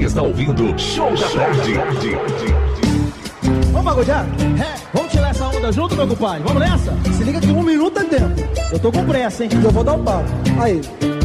está ouvindo Show da Tarde. Vamos bagudear? Vamos tirar essa onda junto, meu compadre? Vamos nessa? Se liga que 1 minuto é tempo. Eu tô com pressa, hein? Eu vou dar um papo. Aí.